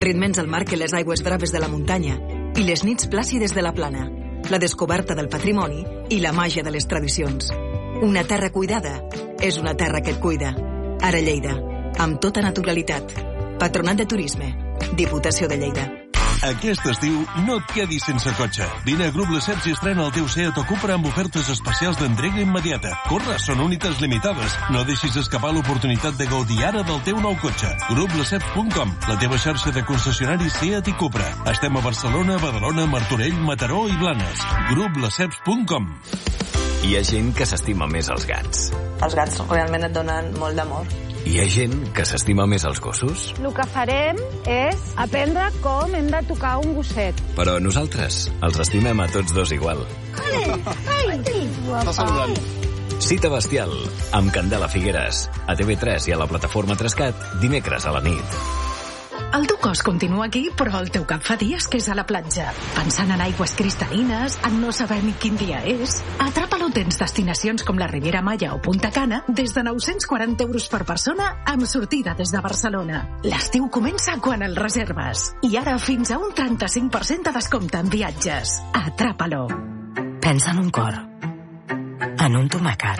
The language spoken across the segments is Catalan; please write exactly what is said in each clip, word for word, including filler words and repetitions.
Ritmens al mar que les aigües braves de la muntanya i les nits plàcides de la plana, la descoberta del patrimoni i la màgia de les tradicions. Una terra cuidada és una terra que et cuida. Ara Lleida, amb tota naturalitat. Patronat de Turisme, Diputació de Lleida. Aquest estiu no et quedis sense cotxe. Vine a Grup Lesseps i estrena el teu Seat o Cupra amb ofertes especials d'entrega immediata. Corre, són unitats limitades. No deixis escapar l'oportunitat de gaudir ara del teu nou cotxe. grup lesseps punt com, la teva xarxa de concessionaris Seat i Cupra. Estem a Barcelona, Badalona, Martorell, Mataró i Blanes. grup lesseps punt com. Hi ha gent que s'estima més els gats. Els gats realment et donen molt d'amor. Hi ha gent que s'estima més els gossos. El que farem és aprendre com hem de tocar un gosset. Però nosaltres els estimem a tots dos igual. Ai, Està saludant. Cita bestial, amb Candela Figueres, a T V tres i a la plataforma Trescat, dimecres a la nit. El teu cos continua aquí, però el teu cap fa dies que és a la platja. Pensant en aigües cristal·lines, en no saber ni quin dia és. Atrapa-lo tens destinacions com la Riviera Maya o Punta Cana des de nou-cents quaranta euros per persona amb sortida des de Barcelona. L'estiu comença quan el reserves. I ara fins a un trenta-cinc per cent de descompte en viatges. Atrapa-lo. Pensa en un cor, en un tomàquet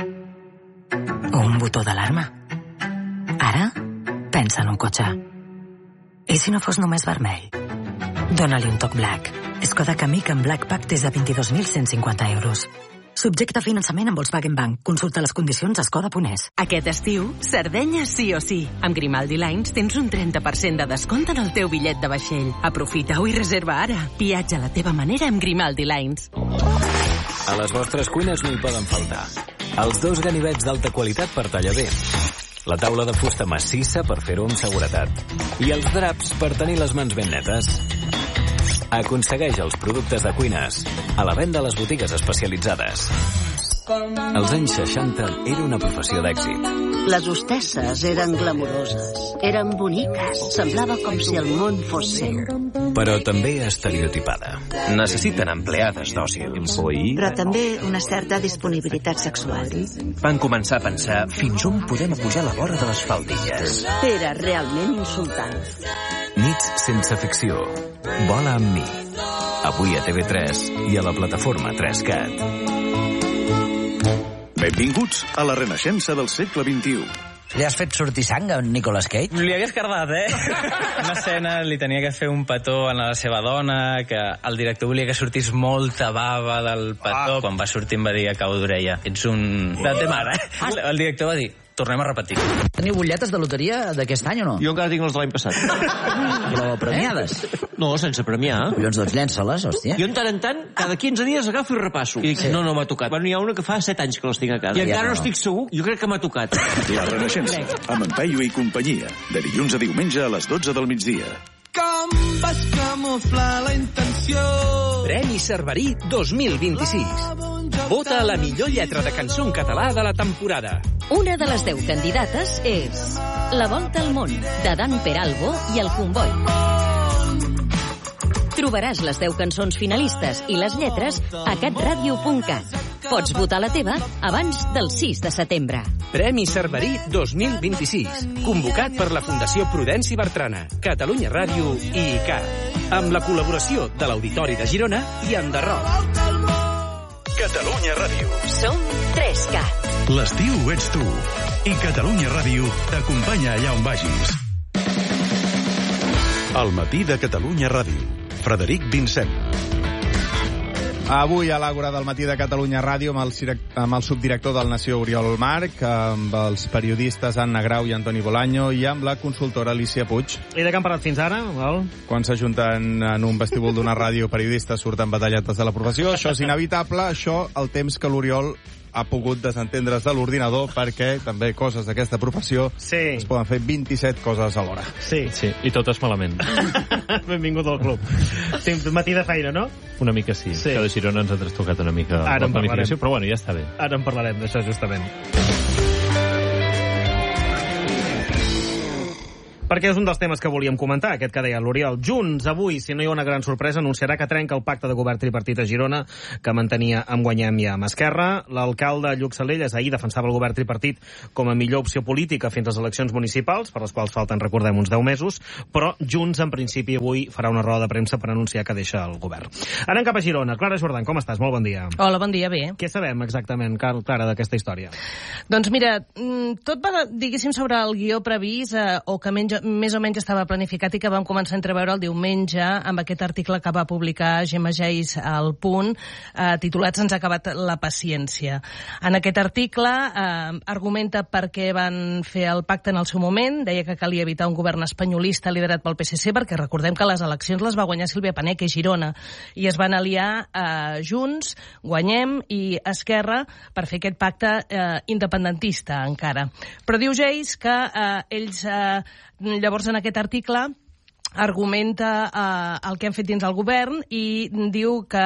o un botó d'alarma. Ara, pensa en un cotxe. I si no fos només vermell? Dóna-li un toc Black. Skoda Kamiq amb Black Pack des de vint-i-dos mil cent cinquanta euros. Subjecte a finançament amb Volkswagen Bank. Consulta les condicions a skoda punt es. Aquest estiu, Sardenya sí o sí. Amb Grimaldi Lines tens un trenta per cent de descompte en el teu bitllet de vaixell. Aprofita-ho i reserva ara. Viatja a la teva manera amb Grimaldi Lines. A les vostres cuines no hi poden faltar els dos ganivets d'alta qualitat per tallar bé, la taula de fusta massissa per fer-ho amb seguretat i els draps per tenir les mans ben netes. Aconsegueix els productes de cuines a la venda a les botigues especialitzades. Als anys seixanta era una professió d'èxit. Les hostesses eren glamuroses, eren boniques, semblava com si el món fos seu. Però també estereotipada. Necessiten empleades dòcils. Però també una certa disponibilitat sexual. Van començar a pensar fins on podem pujar la vora de les faldilles. Era realment insultant. Nits sense ficció. Vola amb mi. Avui a T V tres i a la plataforma Trescat. Benvinguts a la renaixença del segle vint-i-u. Li has fet sortir sang a Nicolas Cage? Li havia escardat, eh? Una escena li tenia que fer un petó a la seva dona, que el director volia que sortís molta bava del petó. Ah. Quan va sortir em va dir a cau d'orella: ets un... de té mare. El director va dir: tornem a repetir. Teniu butlletes de loteria d'aquest any o no? Jo encara tinc les de l'any passat. Però premiades? Eh? No, sense premiar. Collons, doncs llença-les, hòstia. Jo en tant en tant, cada quinze dies agafo i repasso. I dic, sí. no, no m'ha tocat. Bueno, hi ha una que fa set anys que les tinc a casa. I encara no, no estic segur, jo crec que m'ha tocat. La renaixença, amb en Peyu i companyia. De dilluns a diumenge a les dotze del migdia. Com vas camuflar la intenció? Premi Cerverí dos mil vint-i-sis. Vota a la millor lletra de cançó en català de la temporada. Una de les deu candidates és La volta al món, de Dan Peralbo i el Comboi. Trobaràs les deu cançons finalistes i les lletres a catradio punt cat. Pots votar la teva abans del sis de setembre. Premi Cerverí dos mil vint-i-sis. Convocat per la Fundació Prudenci Bertrana, Catalunya Ràdio i I C A. Amb la col·laboració de l'Auditori de Girona i Enderroc. Catalunya Ràdio. Som Trescat. L'estiu ets tu. I Catalunya Ràdio t'acompanya allà on vagis. El matí de Catalunya Ràdio. Frederic Vincent. Avui a l'Àgora del matí de Catalunya Ràdio amb el, amb el subdirector del Nació, Oriol Marc, amb els periodistes Anna Grau i Antoni Bolaño i amb la consultora Alicia Puig. I de què han parlat fins ara? Val? Quan s'ajunten en un vestíbul d'una ràdio periodistes surten batalletes de la professió. Això és inevitable, això el temps que l'Oriol ha pogut desentendre's de l'ordinador, perquè també coses d'aquesta professió sí. es poden fer vint-i-set coses alhora. Sí. Sí, i totes malament. Benvingut al club. Sí, matí de feina, no? Una mica sí. sí. Que de Girona ens ha trastocat una mica Ara la planificació, però bueno, ja està bé. Ara en parlarem d'això, justament. Perquè és un dels temes que volíem comentar, aquest que deia l'Oriol. Junts, avui, si no hi ha una gran sorpresa, anunciarà que trenca el pacte de govern tripartit a Girona que mantenia amb Guanyem i amb Esquerra. L'alcalde Lluc Salelles ahir defensava el govern tripartit com a millor opció política fins a les eleccions municipals, per les quals falten, recordem, uns deu mesos, però Junts, en principi, avui farà una roda de premsa per anunciar que deixa el govern. Anem cap a Girona. Clara Jordan, com estàs? Molt bon dia. Hola, bon dia, bé. Què sabem exactament, Clara, d'aquesta història? Doncs mira, tot va, diguéssim, sobre el guió previst, eh, o que menys, més o menys estava planificat i que vam començar a entreveure el diumenge amb aquest article que va publicar Gemma Geis al Punt, eh, titulat Se'ns ha acabat la paciència. En aquest article eh, argumenta per què van fer el pacte en el seu moment, deia que calia evitar un govern espanyolista liderat pel P S C, perquè recordem que les eleccions les va guanyar Sílvia Paneque a Girona, i es van aliar eh, Junts, Guanyem i Esquerra per fer aquest pacte eh, independentista encara. Però diu Geis que eh, ells eh, llavors en aquest article argumenta eh, el que han fet dins del govern i diu que,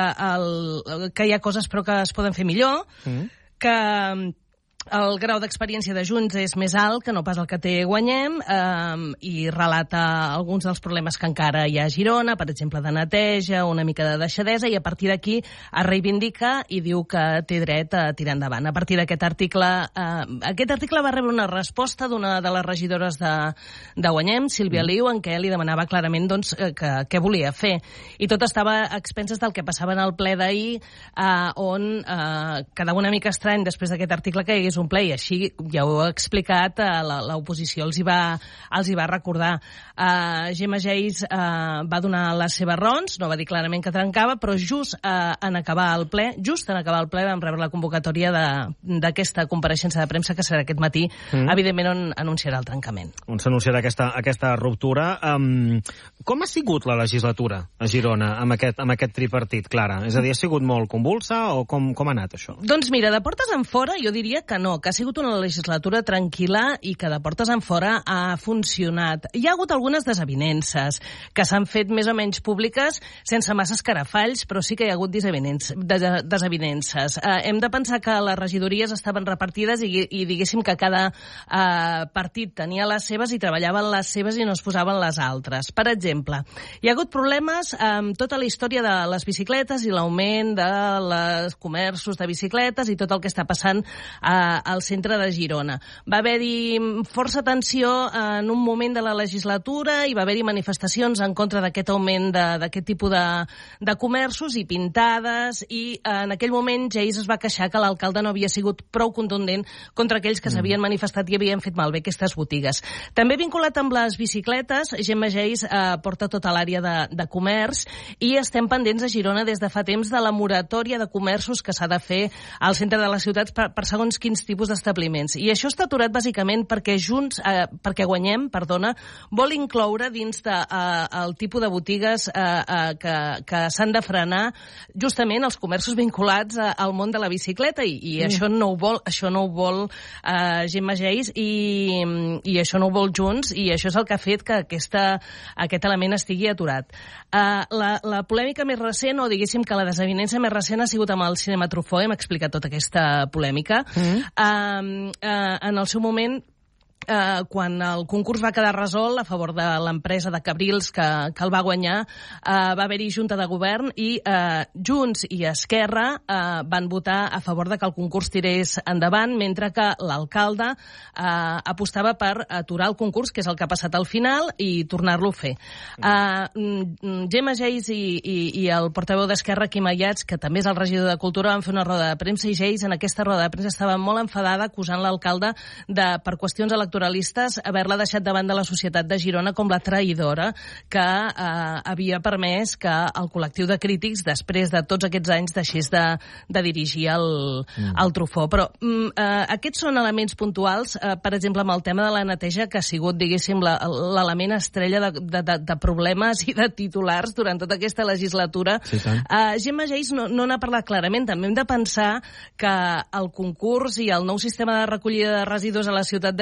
el, que hi ha coses però que es poden fer millor, mm. que el grau d'experiència de Junts és més alt que no pas el que té Guanyem, eh, i relata alguns dels problemes que encara hi ha a Girona, per exemple, de neteja, una mica de deixadesa, i a partir d'aquí es reivindica i diu que té dret a tirar endavant. A partir d'aquest article, eh, aquest article va rebre una resposta d'una de les regidores de, de Guanyem, Sílvia Liu, en què li demanava clarament doncs, que, què volia fer. I tot estava a expenses del que passava en el ple d'ahir, eh, on eh, quedava una mica estrany després d'aquest article que hi hagués un ple, i així ja ho he explicat, eh, l'oposició els hi va, els hi va recordar. Eh, Gemma Geis eh, va donar les seves raons, no va dir clarament que trencava, però just eh, en acabar el ple, just en acabar el ple vam rebre la convocatòria d'aquesta compareixença de premsa que serà aquest matí, mm. evidentment on anunciarà el trencament. On s'anunciarà aquesta, aquesta ruptura. Um, com ha sigut la legislatura a Girona amb aquest, amb aquest tripartit, Clara? És a dir, ha sigut molt convulsa o com, com ha anat això? Doncs mira, de portes en fora jo diria que no, que ha sigut una legislatura tranquil·la i que de portes en fora ha funcionat. Hi ha hagut algunes desavinences que s'han fet més o menys públiques sense massa escarafalls, però sí que hi ha hagut desavinences. desavinences. Eh, hem de pensar que les regidories estaven repartides i, i diguéssim que cada eh, partit tenia les seves i treballaven les seves i no es posaven les altres. Per exemple, hi ha hagut problemes amb tota la història de les bicicletes i l'augment de les comerços de bicicletes i tot el que està passant a al centre de Girona. Va haver-hi força tensió en un moment de la legislatura i va haver-hi manifestacions en contra d'aquest augment d'aquest tipus de, de comerços i pintades, i en aquell moment Geis es va queixar que l'alcalde no havia sigut prou contundent contra aquells que s'havien mm. manifestat i havien fet malbé aquestes botigues. També vinculat amb les bicicletes, Gemma Geis eh, porta tota l'àrea de, de comerç i estem pendents a Girona des de fa temps de la moratòria de comerços que s'ha de fer al centre de les ciutats per, per segons quins tipus d'establiments. I això està aturat bàsicament perquè Junts, eh, perquè Guanyem, perdona, vol incloure dins de, eh, el tipus de botigues eh, eh, que, que s'han de frenar justament els comerços vinculats eh, al món de la bicicleta, i, i mm. això no ho vol, això no ho vol eh, Gemma Geis i, i això no ho vol Junts, i això és el que ha fet que aquesta, aquest element estigui aturat. Eh, la, la polèmica més recent, o diguéssim que la desavinença més recent, ha sigut amb el Cinema Truffaut. Hem explicat tota aquesta polèmica. Mm. Uh, uh, en el seu moment, eh, quan el concurs va quedar resolt a favor de l'empresa de Cabrils que, que el va guanyar, eh, va haver-hi junta de govern i eh, Junts i Esquerra eh, van votar a favor de que el concurs tirés endavant, mentre que l'alcalde eh, apostava per aturar el concurs, que és el que ha passat al final, i tornar-lo a fer. Eh, Gemma Geis i, i, i el portaveu d'Esquerra, Quim Ayats, que també és el regidor de Cultura, van fer una roda de premsa, i Geis en aquesta roda de premsa estava molt enfadada acusant l'alcalde de, per qüestions electoralistes, haver-la deixat davant de la societat de Girona com la traïdora que eh, havia permès que el col·lectiu de crítics, després de tots aquests anys, deixés de, de dirigir el, mm. el Truffaut. Però mm, eh, aquests són elements puntuals, eh, per exemple, amb el tema de la neteja, que ha sigut, diguéssim, l'element estrella de, de, de, de problemes i de titulars durant tota aquesta legislatura. Sí, eh, Gemma Geis no, no n'ha parlat clarament. També hem de pensar que el concurs i el nou sistema de recollida de residus a la ciutat de Girona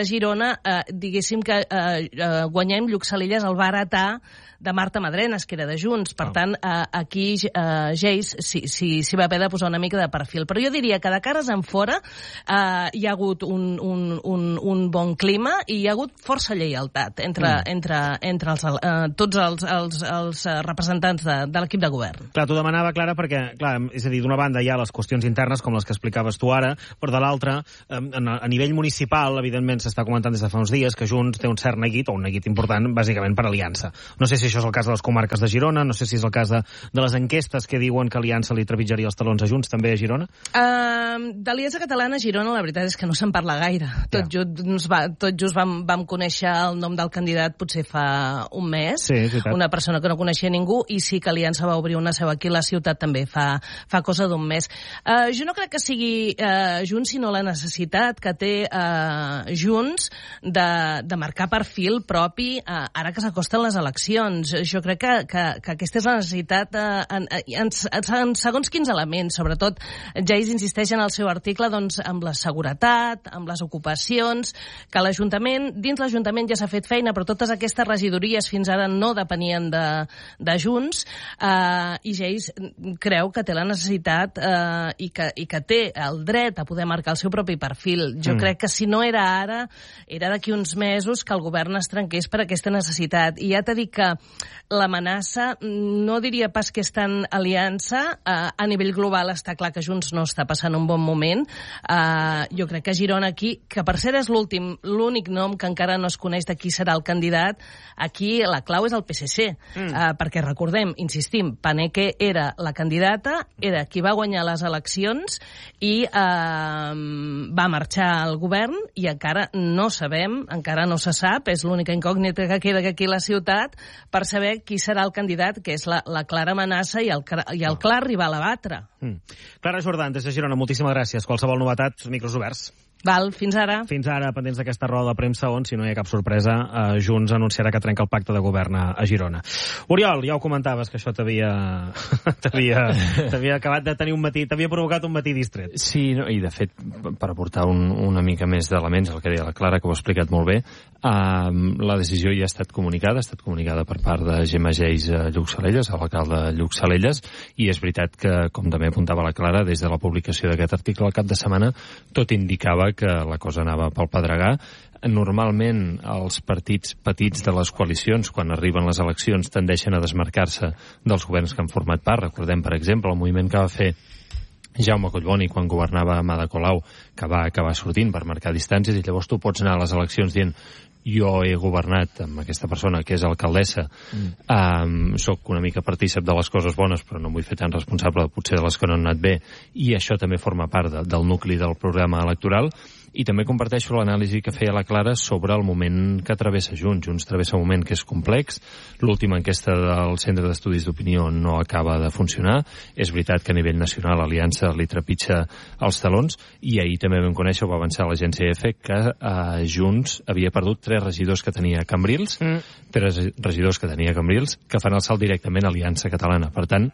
Girona, eh, diguéssim que eh, eh, guanyem Lluc Salelles el va heretar de Marta Madrenes, que era de Junts. Per oh. tant, eh, aquí eh, Geis s'hi sí, sí va haver de posar una mica de perfil. Però jo diria que de cares en fora eh, hi ha hagut un, un, un, un bon clima i hi ha hagut força lleialtat entre, mm. entre, entre els, eh, tots els, els, els representants de, de l'equip de govern. Clar, t'ho demanava, Clara, perquè, clar, és a dir, d'una banda hi ha les qüestions internes, com les que explicaves tu ara, però de l'altra, eh, a nivell municipal, evidentment, s'està comentant des de fa uns dies que Junts té un cert neguit, o un neguit important, bàsicament per aliança. No sé si això és el cas de les comarques de Girona, no sé si és el cas de, de les enquestes que diuen que Aliança li trepitjaria els talons a Junts, també a Girona? Uh, D'Aliança Catalana a Girona la veritat és que no se'n parla gaire. Tot, ja. just, va, tot just vam, vam conèixer el nom del candidat potser fa un mes, sí, sí, una persona que no coneixia ningú, i sí que Aliança va obrir una seu aquí a la ciutat també fa, fa cosa d'un mes. Uh, jo no crec que sigui uh, Junts, sinó la necessitat que té uh, Junts de, de marcar perfil propi uh, ara que s'acosten les eleccions. Jo crec que, que, que aquesta és la necessitat eh, en, en, en segons quins elements, sobretot Geis insisteix en el seu article doncs, amb la seguretat, amb les ocupacions, que l'Ajuntament, dins l'Ajuntament ja s'ha fet feina, però totes aquestes regidories fins ara no depenien de, de Junts, eh, i Geis creu que té la necessitat eh, i, que, i que té el dret a poder marcar el seu propi perfil. Jo mm. crec que si no era ara, era d'aquí uns mesos que el govern es trenqués per aquesta necessitat. I ja t'he dit que l'amenaça, no diria pas que és tan aliança, uh, a nivell global està clar que Junts no està passant un bon moment. Uh, jo crec que Girona aquí, que per cert és l'últim, l'únic nom que encara no es coneix de qui serà el candidat, aquí la clau és el P S C, mm. uh, perquè recordem, insistim, Paneque era la candidata, era qui va guanyar les eleccions i uh, va marxar al govern i encara no sabem, encara no se sap, és l'única incògnita que queda aquí a la ciutat, per saber qui serà el candidat, que és la, la clara amenaça i el, i el clar rival a batre. Mm. Clara Jordan, des de Girona, moltíssimes gràcies. Qualsevol novetat, micros oberts. Val, fins ara. Fins ara, pendents d'aquesta roda de premsa on, si no hi ha cap sorpresa, eh, Junts anunciarà que trenca el pacte de govern a, a Girona. Oriol, ja ho comentaves, que això t'havia t'havia acabat de tenir un matí, t'havia provocat un matí distret. Sí, no, i de fet, per aportar un, una mica més d'elements, el que deia la Clara, que ho ha explicat molt bé, eh, la decisió ja ha estat comunicada, ha estat comunicada per part de Gemma Geis a Lluc Salelles, a l'alcalde de Lluc Salelles, i és veritat que, com també apuntava la Clara, des de la publicació d'aquest article al cap de setmana, tot indicava que la cosa anava pel pedregar. Normalment els partits petits de les coalicions, quan arriben les eleccions, tendeixen a desmarcar-se dels governs que han format part. Recordem, per exemple, el moviment que va fer Jaume Collboni quan governava a Ada Colau, que va acabar sortint per marcar distàncies, i llavors tu pots anar a les eleccions dient jo he governat amb aquesta persona que és alcaldessa, mm. um, soc una mica partícip de les coses bones, però no em vull fer tan responsable potser de les que no han anat bé, i això també forma part de, del nucli del programa electoral. I també comparteixo l'anàlisi que feia la Clara sobre el moment que travessa Junts. Junts travessa un moment que és complex. L'última enquesta del Centre d'Estudis d'Opinió no acaba de funcionar. És veritat que a nivell nacional l'Aliança li trepitja els talons, i ahir també vam conèixer, ho va avançar l'agència E F E, que eh, Junts havia perdut tres regidors que tenia a Cambrils, mm. tres regidors que tenia a Cambrils, que fan el salt directament a Aliança Catalana. Per tant,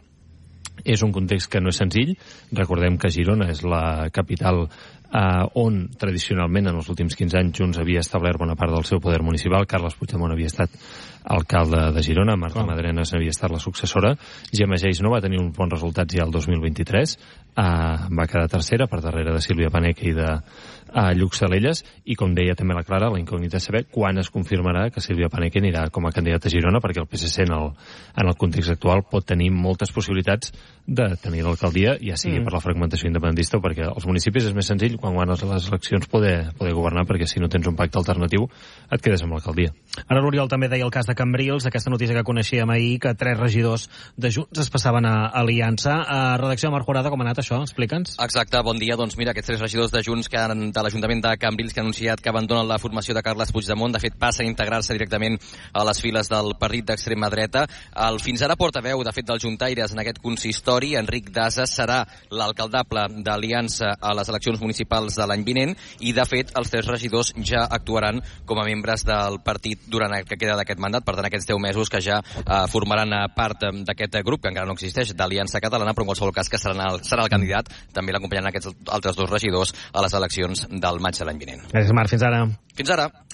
és un context que no és senzill. Recordem que Girona és la capital Uh, on tradicionalment en els últims quinze anys Junts havia establert bona part del seu poder municipal. Carles Puigdemont havia estat alcalde de Girona, Marta oh. Madrenes havia estat la successora, Gemma Geis no va tenir uns bons resultats ja el dos mil vint-i-tres, uh, va quedar tercera per darrere de Sílvia Paneque i de uh, Lluc Salelles, i com deia també la Clara, la incògnita és saber quan es confirmarà que Sílvia Paneque anirà com a candidata a Girona, perquè el P S C en el, en el context actual pot tenir moltes possibilitats de tenir l'alcaldia, ja sigui mm. per la fragmentació independentista o perquè als municipis és més senzill quan guanyes les eleccions poder, poder governar, perquè si no tens un pacte alternatiu et quedes amb l'alcaldia. Ara l'Oriol també deia el cas de Cambrils, aquesta notícia que coneixíem ahir, que tres regidors de Junts es passaven a Aliança. A redacció de Marc Jurada, com ha anat això? Explica'ns. Exacte, bon dia. Doncs mira, aquests tres regidors de Junts que han, de l'Ajuntament de Cambrils, que han anunciat que abandonen la formació de Carles Puigdemont, de fet passen a integrar-se directament a les files del partit d'extrema dreta. El fins ara portaveu, de fet, dels juntaires en aquest consistori, Enric Dases, serà l'alcaldable d'Aliança a les eleccions municipals de l'any vinent, i de fet els tres regidors ja actuaran com a membres del partit durant el que queda d'aquest mandat, per tant aquests deu mesos que ja eh, formaran part d'aquest grup, que encara no existeix, d'Aliança Catalana, però en qualsevol cas que serà el, serà el candidat, també l'acompanyaran aquests altres dos regidors a les eleccions del maig de l'any vinent. Gràcies, Marc, fins ara. Fins ara.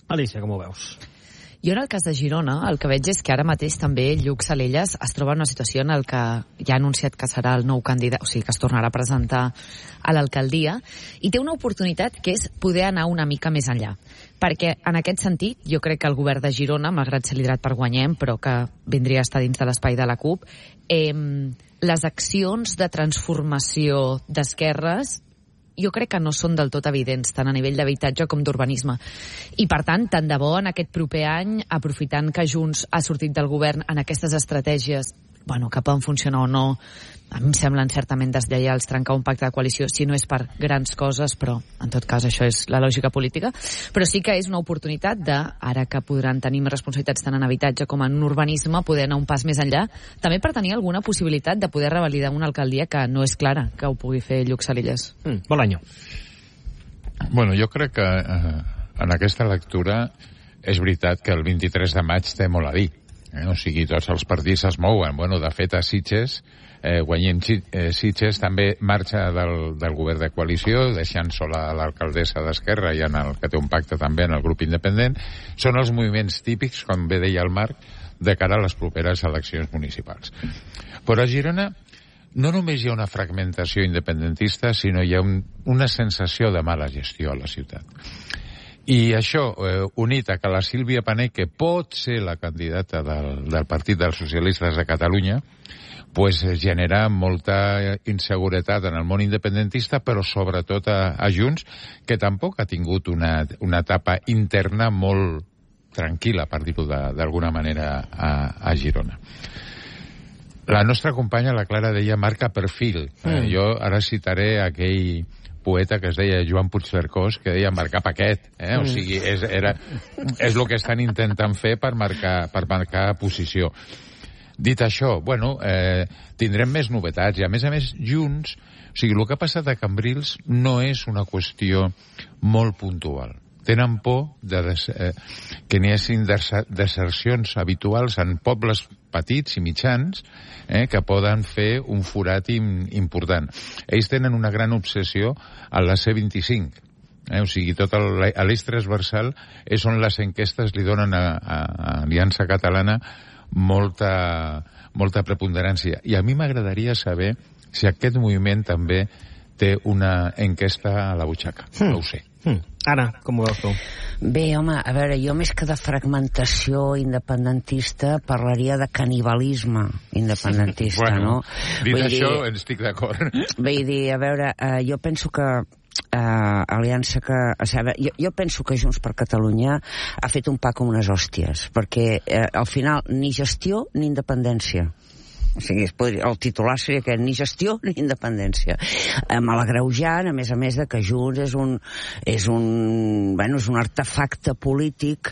Alicia, com ho veus? Jo en el cas de Girona el que veig és que ara mateix també Lluc Salelles es troba en una situació en el que ja ha anunciat que serà el nou candidat, o sigui que es tornarà a presentar a l'alcaldia i té una oportunitat que és poder anar una mica més enllà. Perquè en aquest sentit jo crec que el govern de Girona, malgrat ser liderat per Guanyem, però que vindria a estar dins de l'espai de la CUP, eh, les accions de transformació d'esquerres jo crec que no són del tot evidents, tant a nivell d'habitatge com d'urbanisme. I, per tant, tant de bo en aquest proper any, aprofitant que Junts ha sortit del govern en aquestes estratègies, bueno, que poden funcionar o no, a mi em semblen certament deslleials trencar un pacte de coalició, si no és per grans coses, però en tot cas això és la lògica política, però sí que és una oportunitat de, ara que podran tenir més responsabilitats tant en habitatge com en urbanisme, poder anar un pas més enllà, també per tenir alguna possibilitat de poder revalidar una alcaldia que no és clara que ho pugui fer Lluc Salelles. Mm, bon any. Bueno, jo crec que eh, en aquesta lectura és veritat que el vint-i-tres de maig té molt a dir. Eh? O sigui, tots els partits es mouen. Bueno, de fet, a Sitges, eh, Guanyem eh, Sitges també marxa del, del govern de coalició, deixant sola l'alcaldessa d'Esquerra i en el que té un pacte també en el grup independent. Són els moviments típics, com bé deia el Marc, de cara a les properes eleccions municipals. Però a Girona no només hi ha una fragmentació independentista, sinó hi ha un, una sensació de mala gestió a la ciutat. I això, eh, unit a que la Sílvia Pané, que pot ser la candidata del, del Partit dels Socialistes de Catalunya, pues genera molta inseguretat en el món independentista, però sobretot a, a Junts, que tampoc ha tingut una, una etapa interna molt tranquil·la, per dir-ho d'alguna manera, a, a Girona. La nostra companya, la Clara, deia marca perfil. Mm. Eh, jo ara citaré aquell poeta que es deia Joan Puigcercós, que deia marcar paquet, eh? Mm. O sigui, és, era, és el que estan intentant fer per marcar, per marcar posició. Dit això, bueno, eh, tindrem més novetats, i a més a més, Junts, o sigui, el que ha passat a Cambrils no és una qüestió molt puntual. Tenen por de des, eh, que n'hi hagi desercions habituals en pobles petits i mitjans eh, que poden fer un forat im, important. Ells tenen una gran obsessió a la C vint-i-cinc. Eh, o sigui, tot l'eix transversal és on les enquestes li donen a, a, a Aliança Catalana molta, molta preponderància. I a mi m'agradaria saber si aquest moviment també té una enquesta a la butxaca. Mm. No ho sé. Mm. Anna, com ho veus tu? Bé, home, a veure, jo més que de fragmentació independentista parlaria de canibalisme independentista, bueno, no? Dit Vull això, dir, estic d'acord. Vull dir, a veure, eh, jo penso que eh, Aliança que... O sigui, jo, jo penso que Junts per Catalunya ha fet un pa com unes hòsties, perquè eh, al final ni gestió ni independència. O sigui, el titular seria que ni gestió ni independència. Eh, me l'agreujant, a més a més de que Junts és un, és un, bueno, és un artefacte polític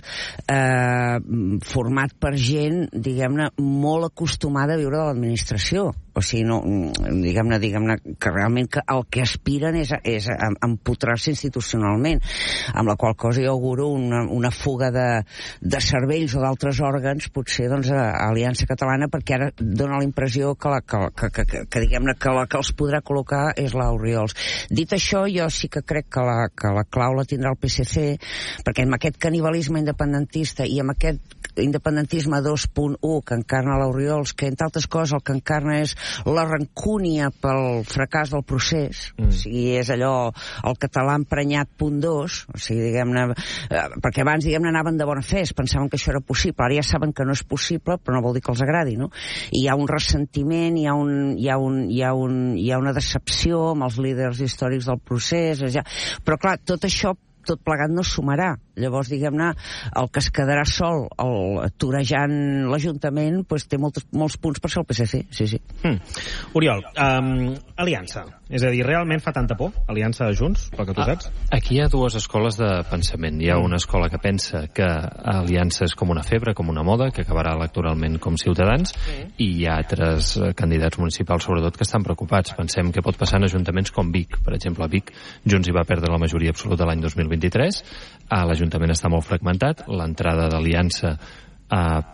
eh, format per gent, diguem-ne, molt acostumada a viure de l'administració. O sigui, no, diguem-ne, diguem-ne, que realment que el que aspiren és, és a, a empotrar-se institucionalment, amb la qual cosa jo auguro una, una fuga de, de cervells o d'altres òrgans, potser, doncs, a, a Aliança Catalana, perquè ara dona la impressió que, la, que, que, que, que, que diguem-ne, que la que els podrà col·locar és la Oriols. Dit això, jo sí que crec que la, que la clau la tindrà el P S C, perquè amb aquest canibalisme independentista i amb aquest independentisme dos punt u que encarna l'Oriols, que entre altres coses el que encarna és la rancúnia pel fracàs del procés, mm. o sigui, és allò el català emprenyat punt dos, o sigui, diguem-ne, eh, perquè abans, diguem-ne, anaven de bona fe, pensaven que això era possible, ara ja saben que no és possible, però no vol dir que els agradi, no? I hi ha un ressentiment, hi ha, un, hi ha, un, hi ha, un, hi ha una decepció amb els líders històrics del procés, ja... però clar, tot això tot plegat no sumarà. Llavors, diguem-ne, el que es quedarà sol el torejant l'Ajuntament pues, té molts, molts punts per ser el P S C, sí, sí. Mm. Oriol, um, Aliança. És a dir, realment fa tanta por, Aliança de Junts, pel que tu saps? Aquí hi ha dues escoles de pensament. Hi ha una escola que pensa que Aliança és com una febre, com una moda, que acabarà electoralment com Ciutadans, i hi ha altres candidats municipals, sobretot, que estan preocupats. Pensem què pot passar en ajuntaments com Vic. Per exemple, a Vic, Junts hi va perdre la majoria absoluta l'any dos mil vint-i-tres, a l'Ajuntament està molt fragmentat, l'entrada d'Aliança eh,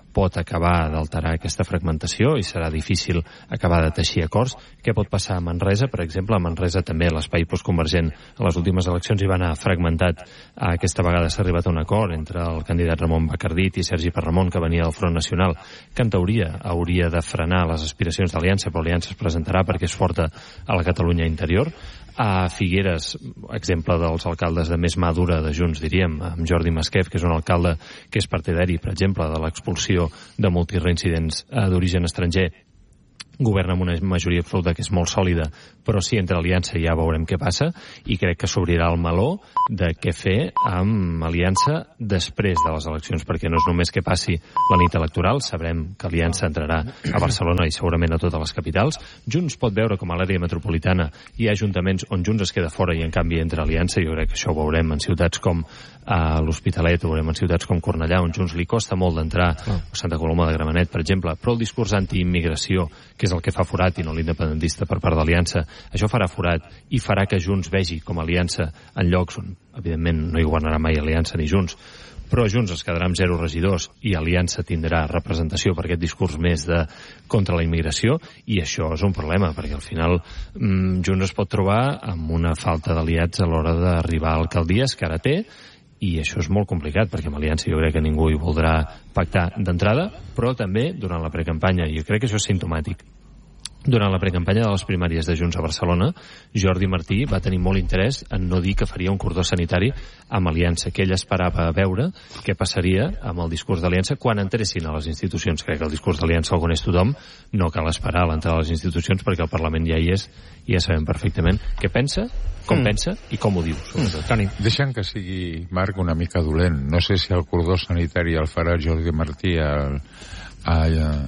pot acabar d'alterar aquesta fragmentació i serà difícil acabar de teixir acords. Què pot passar a Manresa? Per exemple, a Manresa també l'espai postconvergent a les últimes eleccions hi va anar fragmentat. Aquesta vegada s'ha arribat a un acord entre el candidat Ramon Bacardit i Sergi Parramon, que venia del Front Nacional, que en teoria hauria de frenar les aspiracions d'Aliança, però Aliança es presentarà perquè és forta a la Catalunya interior. A Figueres, exemple dels alcaldes de més mà dura de Junts, diríem, amb Jordi Masquef, que és un alcalde que és partidari, per exemple, de l'expulsió de multireincidents d'origen estranger, governa amb una majoria absoluta que és molt sòlida, però si entra Aliança ja veurem què passa, i crec que s'obrirà el meló de què fer amb Aliança després de les eleccions, perquè no és només que passi la nit electoral, sabrem que Aliança entrarà a Barcelona i segurament a totes les capitals. Junts pot veure com a l'àrea metropolitana hi ha ajuntaments on Junts es queda fora i en canvi entra Aliança, i jo crec que això ho veurem en ciutats com a l'Hospitalet, ho veurem en ciutats com Cornellà, on Junts li costa molt d'entrar, o Santa Coloma de Gramenet, per exemple, però el discurs antiimmigració, que és el que fa forat i no l'independentista per part d'Aliança, això farà forat i farà que Junts vegi com Aliança en llocs on, evidentment, no hi governarà mai Aliança ni Junts, però Junts es quedarà amb zero regidors i Aliança tindrà representació per aquest discurs més de contra la immigració, i això és un problema, perquè al final mmm, Junts es pot trobar amb una falta d'aliats a l'hora d'arribar a alcaldies que ara té, i això és molt complicat, perquè amb Aliança jo crec que ningú hi voldrà pactar d'entrada, però també durant la precampanya, i jo crec que això és simptomàtic. Durant la precampanya de les primàries de Junts a Barcelona, Jordi Martí va tenir molt interès en no dir que faria un cordó sanitari amb Aliança, que ell esperava veure què passaria amb el discurs d'Aliança quan entressin a les institucions. Crec que el discurs d'Aliança el coneix tothom, no cal esperar a l'entrada a les institucions perquè el Parlament ja hi és i ja sabem perfectament què pensa, com mm. pensa i com ho diu. Toni, deixant que sigui, Marc, una mica dolent. No sé si el cordó sanitari el farà Jordi Martí al... A,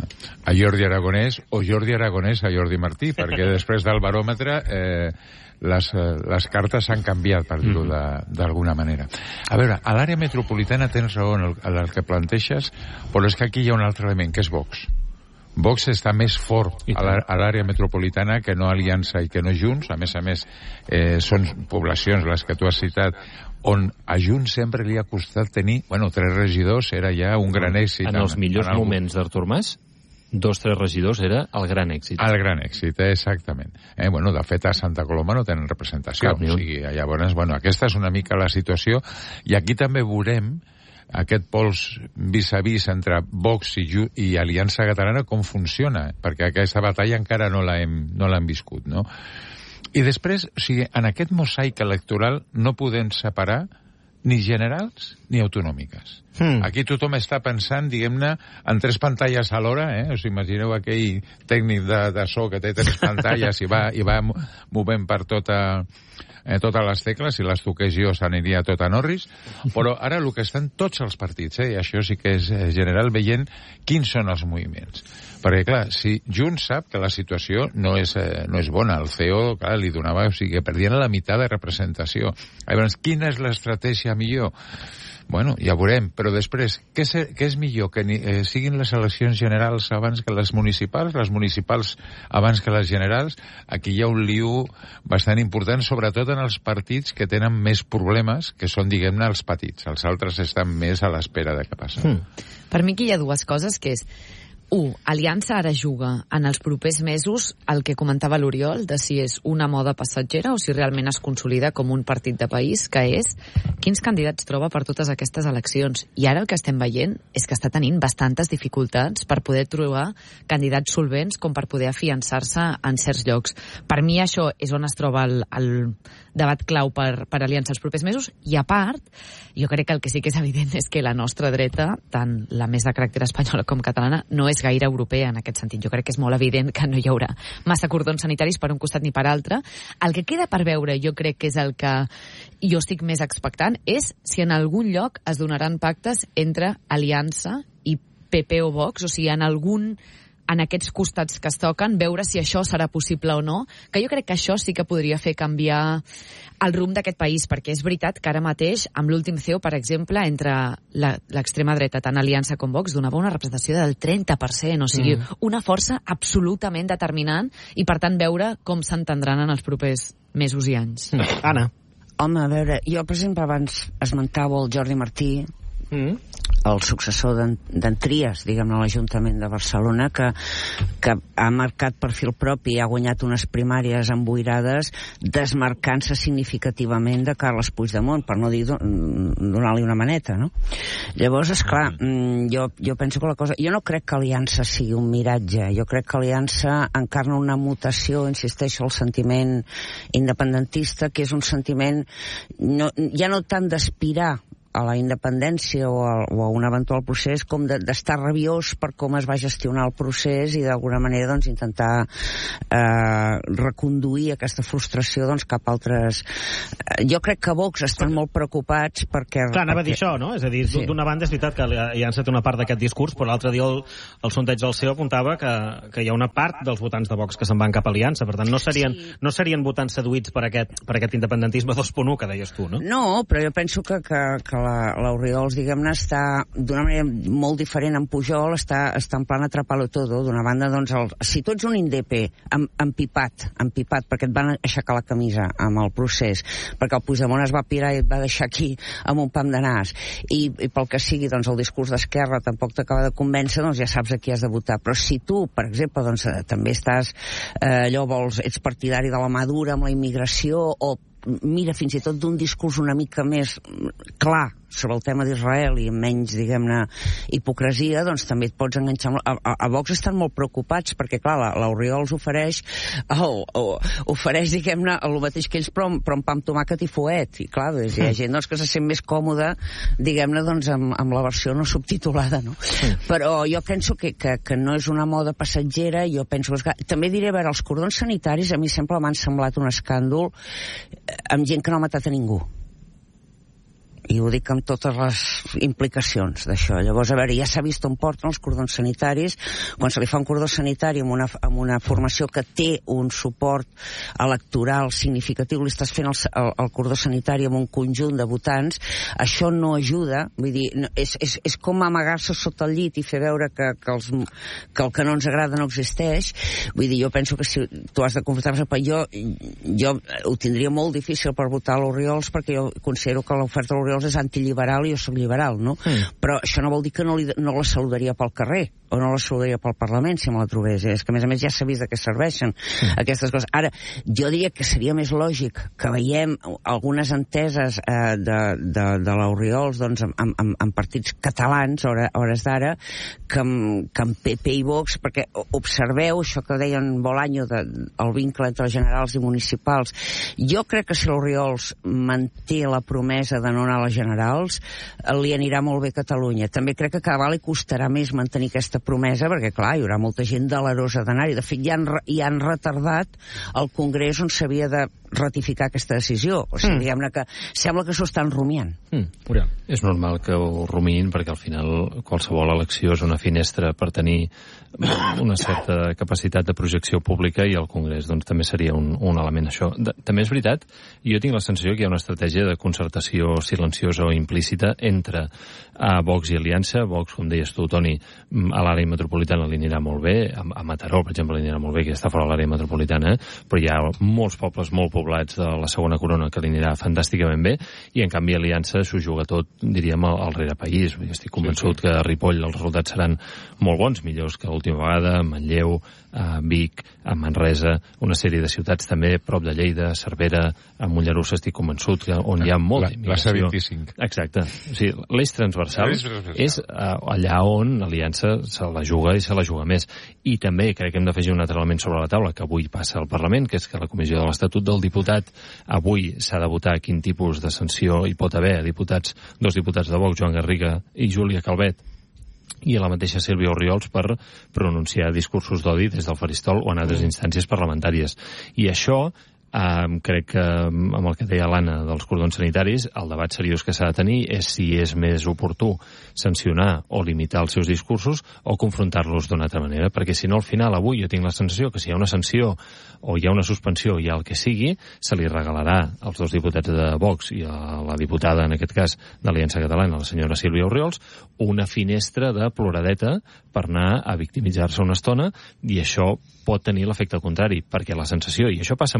a Jordi Aragonès o Jordi Aragonès a Jordi Martí, perquè després del baròmetre eh, les, les cartes s'han canviat, per dir-ho d'alguna manera. A veure, a l'àrea metropolitana tens raó en el, en el que planteges, però és que aquí hi ha un altre element, que és Vox. Vox està més fort a l'àrea metropolitana que no Aliança i que no Junts. A més a més, eh, són poblacions, les que tu has citat, on a Junts sempre li ha costat tenir, bueno, tres regidors era ja un gran èxit. En els millors en algun... moments d'Artur Mas, dos, tres regidors era el gran èxit. El gran èxit, exactament. Eh, bueno, de fet, a Santa Coloma no tenen representació. Cap, o sigui, llavors, bueno, aquesta és una mica la situació, i aquí també veurem aquest pols vis-a-vis entre Vox i, Ju i Aliança Catalana com funciona, perquè aquesta batalla encara no l'hem no l'hem viscut, no? I després, o sigui, en aquest mosaic electoral no podem separar ni generals ni autonòmiques. Hmm. Aquí tothom està pensant, diguem-ne, en tres pantalles alhora, eh? Us imagineu aquell tècnic de, de so que té tres pantalles i va, i va movent per tota... Eh, totes les tecles, si les toqués jo s'aniria tot a Norris, però ara el que estan tots els partits, eh, i això sí que és eh, general, veient quins són els moviments. Perquè, clar, si Junts sap que la situació no és, eh, no és bona, el C E O, clar, li donava, o sigui, perdien la meitat de representació. Llavors, quina és l'estratègia millor? Bueno, ja veurem, però després, què és, què és millor? Que ni, eh, siguin les eleccions generals abans que les municipals, les municipals abans que les generals? Aquí hi ha un liu bastant important, sobretot en els partits que tenen més problemes, que són, diguem-ne, els petits. Els altres estan més a l'espera de què passa. Hmm. Per mi aquí hi ha dues coses, que és un, Aliança ara juga en els propers mesos el que comentava l'Oriol, de si és una moda passatgera o si realment es consolida com un partit de país, que és quins candidats troba per totes aquestes eleccions. I ara el que estem veient és que està tenint bastantes dificultats per poder trobar candidats solvents com per poder afiançar-se en certs llocs. Per mi això és on es troba el, el debat clau per, per Aliança els propers mesos, i a part, jo crec que el que sí que és evident és que la nostra dreta, tant la més de caràcter espanyola com catalana, no és gaire europea en aquest sentit. Jo crec que és molt evident que no hi haurà massa cordons sanitaris per un costat ni per altre. El que queda per veure, jo crec que és el que jo estic més expectant, és si en algun lloc es donaran pactes entre Aliança i P P o Vox, o sigui, en algun en aquests costats que es toquen, veure si això serà possible o no, que jo crec que això sí que podria fer canviar el rumb d'aquest país, perquè és veritat que ara mateix, amb l'últim C E O, per exemple, entre l'extrema dreta, tant Aliança com Vox, donava una representació del trenta per cent, o sigui, mm. una força absolutament determinant, i per tant veure com s'entendran en els propers mesos i anys. Mm. Anna. Home, a veure, jo, per exemple, abans esmentava el Jordi Martí, mm. el successor d'en Trias, diguem-ne, a l'Ajuntament de Barcelona, que, que ha marcat perfil propi i ha guanyat unes primàries emboirades, desmarcant-se significativament de Carles Puigdemont, per no dir donar-li una maneta, no? Llavors, esclar, jo, jo penso que la cosa... Jo no crec que Aliança sigui un miratge, jo crec que Aliança encarna una mutació, insisteixo, al sentiment independentista, que és un sentiment no, ja no tant d'aspirar a la independència o a, o a un eventual procés, com d'estar de, rabiós per com es va gestionar el procés i d'alguna manera doncs, intentar eh, reconduir aquesta frustració doncs, cap a altres... Eh, jo crec que Vox estan molt preocupats perquè... Clar, anava perquè... a dir això, no? És a dir, sí. D'una banda és veritat que Aliança té una part d'aquest discurs, però l'altre dia el, el sondeig del C E O apuntava que, que hi ha una part dels votants de Vox que se'n van cap a Aliança, per tant no serien, sí. no serien votants seduïts per aquest, per aquest independentisme dos punt u que deies tu, no? No, però jo penso que, que, que l'Oriols, diguem-ne, està d'una manera molt diferent en Pujol, està, està en plan atrapar-lo todo. D'una banda, doncs, el, si tu ets un indepe empipat, empipat, perquè et van aixecar la camisa amb el procés, perquè el Puigdemont es va pirar i et va deixar aquí amb un pam de nas, i, i pel que sigui, doncs, el discurs d'Esquerra tampoc t'acaba de convèncer, doncs ja saps a qui has de votar. Però si tu, per exemple, doncs, també estàs, eh, allò vols, ets partidari de la mà dura amb la immigració, o mira, fins i tot d'un discurs una mica més clar sobre el tema d'Israel i menys, diguem-ne, hipocresia, doncs també et pots enganxar... A, a, a Vox estan molt preocupats perquè, clar, l'Oriols ofereix oh, oh, ofereix, diguem-ne, el mateix que ells, però, però amb pa amb tomàquet i fuet. I, clar, doncs, hi ha gent doncs, que se sent més còmoda, diguem-ne, doncs, amb, amb la versió no subtitulada, no? Però jo penso que, que, que no és una moda passatgera, jo penso... Que... També diré, a veure, els cordons sanitaris a mi sempre m'han semblat un escàndol amb gent que no ha matat a ningú. I ho dic amb totes les implicacions d'això. Llavors, a veure, ja s'ha vist on porten els cordons sanitaris. Quan se li fa un cordó sanitari amb una, amb una formació que té un suport electoral significatiu, li estàs fent el, el, el cordó sanitari amb un conjunt de votants, això no ajuda. Vull dir, no, és, és, és com amagar-se sota el llit i fer veure que, que, els, que el que no ens agrada no existeix. Vull dir, jo penso que si tu has de confrontar, jo, jo ho tindria molt difícil per votar a l'Oriols, perquè jo considero que l'oferta de l'Oriols és antiliberal i jo soc liberal, no? Mm. Però això no vol dir que no, li, no la saludaria pel carrer o no la saludaria pel Parlament si me la trobés. És que, a més a més, ja s'ha vist de què serveixen mm. aquestes coses. Ara, jo diria que seria més lògic que veiem algunes enteses eh, de, de, de l'Oriols doncs, amb, amb, amb partits catalans a hores d'ara que, que amb P P i Vox, perquè observeu això que deien Bolaño de, el vincle entre els generals i municipals. Jo crec que si l'Oriols manté la promesa de no anar a les generals, li anirà molt bé a Catalunya. També crec que cada vegada li costarà més mantenir aquesta promesa, perquè, clar, hi haurà molta gent delerosa d'anar-hi. De fet, ja han, ja han retardat el Congrés on s'havia de ratificar aquesta decisió. O sigui, mm. diguem-ne que sembla que s'ho estan rumiant. Mm. És normal que ho rumiïn, perquè al final qualsevol elecció és una finestra per tenir una certa capacitat de projecció pública, i el Congrés doncs, també seria un, un element això. De, també és veritat, i jo tinc la sensació que hi ha una estratègia de concertació silenciosa o implícita entre a Vox i Aliança. Vox, com deies tu, Toni, a l'àrea metropolitana li anirà molt bé, a, a Mataró, per exemple, li anirà molt bé, que està fora de l'àrea metropolitana, però hi ha molts pobles molt poblats de la segona corona que li anirà fantàsticament bé, i en canvi Aliança s'ho juga tot, diríem, al, al rerepaís. Estic convençut sí, sí. que a Ripoll els resultats seran molt bons, millors que l'última vegada, a Manlleu, a Vic, a Manresa, una sèrie de ciutats també, prop de Lleida, Cervera, a Mollerussa, estic convençut, que on hi ha molta immigració. La C vint-i-cinc. Exacte. O sigui, l'eix transversal és uh, allà on l'Aliança se la juga i se la juga més. I també crec que hem d'afegir un altre element sobre la taula que avui passa al Parlament, que és que la Comissió de l'Estatut del Diputat avui s'ha de votar quin tipus de sanció hi pot haver a diputats, dos diputats de Vox, Joan Garriga i Júlia Calvet, i a la mateixa Sílvia Orriols per pronunciar discursos d'odi des del faristol o en altres instàncies parlamentàries. I això, eh, crec que amb el que deia l'Anna dels cordons sanitaris, el debat seriós que s'ha de tenir és si és més oportú sancionar o limitar els seus discursos o confrontar-los d'una altra manera, perquè si no, al final, avui jo tinc la sensació que si hi ha una sanció o hi ha una suspensió, hi ha el que sigui, se li regalarà als dos diputats de Vox i a la diputada, en aquest cas, d'Aliança Catalana, la senyora Sílvia Orriols, una finestra de ploradeta per anar a victimitzar-se una estona, i això pot tenir l'efecte contrari, perquè la sensació, i això passa en política,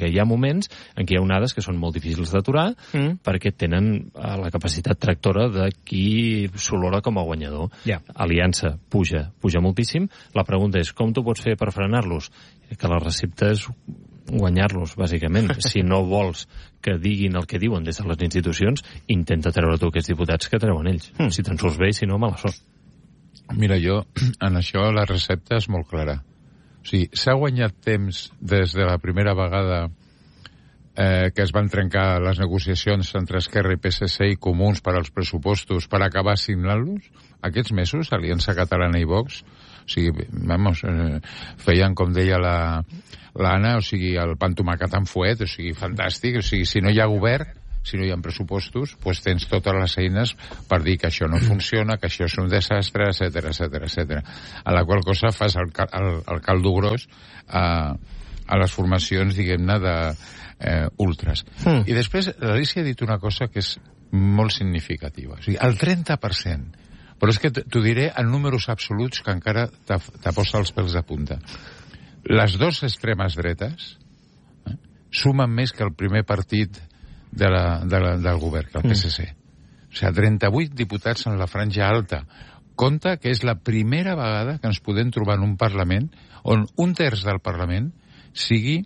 política. Hi ha moments en què hi ha onades que són molt difícils d'aturar mm. perquè tenen uh, la capacitat tractora de qui s'olora com a guanyador. Yeah. Aliança puja, puja moltíssim. La pregunta és, com tu pots fer per frenar-los? Que la recepta és guanyar-los, bàsicament. Si no vols que diguin el que diuen des de les institucions, intenta treure tu aquests diputats que treuen ells. Mm. Si te'n surts bé i si no, mala sort. Mira, jo, en això la recepta és molt clara. O sigui, s'ha guanyat temps des de la primera vegada eh, que es van trencar les negociacions entre Esquerra i P S C i Comuns per als pressupostos per acabar signant-los. Aquests mesos, Aliança Catalana i Vox, o sigui, vamos, eh, feien, com deia la l'Anna, o sigui, el pan tomacat amb fuet, o sigui, fantàstic. O sigui, si no hi ha govern, si no hi ha pressupostos, doncs tens totes les eines per dir que això no funciona, que això és un desastre, etcètera, etcètera, etcètera. A la qual cosa fas el, el, el caldo gros a, a les formacions, diguem-ne, de eh, ultras. Mm. I després, l'Alícia ha dit una cosa que és molt significativa. O sigui, el trenta per cent. Però és que t'ho diré en números absoluts que encara t'aposta els pèls de punta. Les dues extremes dretes eh, sumen més que el primer partit de la, de la, del govern, que el P S C. Mm. O sigui, trenta-vuit diputats en la franja alta. Compte que és la primera vegada que ens podem trobar en un Parlament on un terç del Parlament sigui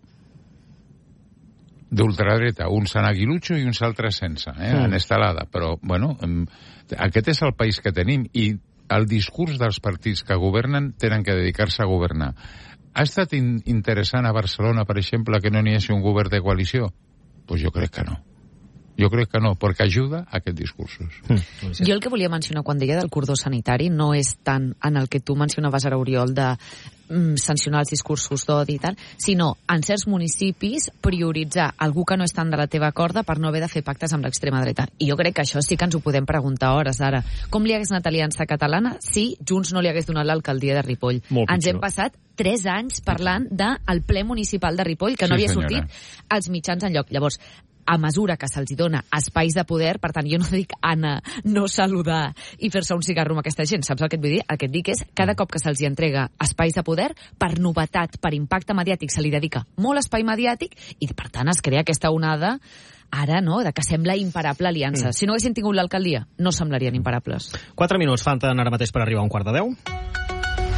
d'ultradreta, uns en aguilutxo i uns altres sense, eh, mm. en estelada. Però, bueno, aquest és el país que tenim i el discurs dels partits que governen tenen que dedicar-se a governar. Ha estat in interessant a Barcelona, per exemple, que no n'hi hagi un govern de coalició? Doncs pues jo crec que no. Jo crec que no, perquè ajuda a aquests discursos. Mm. Jo el que volia mencionar quan deia del cordó sanitari no és tant en el que tu mencionaves ara, Oriol, de mm, sancionar els discursos d'odi i tal, sinó en certs municipis prioritzar algú que no és tant de la teva corda per no haver de fer pactes amb l'extrema dreta. I jo crec que això sí que ens ho podem preguntar a hores d'ara. Com li hagués anat Aliança Catalana si Junts no li hagués donat l'alcaldia de Ripoll? Molt ens pitjor. hem passat tres anys parlant del ple municipal de Ripoll, que no Sí, havia senyora. sortit als mitjans enlloc. Llavors, a mesura que se'ls dona espais de poder, per tant, jo no dic anar, no saludar i fer-se un cigarro amb aquesta gent, saps el que et vull dir? El que et dic és, cada cop que se'ls entrega espais de poder, per novetat, per impacte mediàtic, se li dedica molt espai mediàtic i, per tant, es crea aquesta onada ara, no?, de que sembla imparable aliança. Mm. Si no haguessin tingut l'alcaldia, no semblarien imparables. Quatre minuts falten ara mateix per arribar a un quart de deu.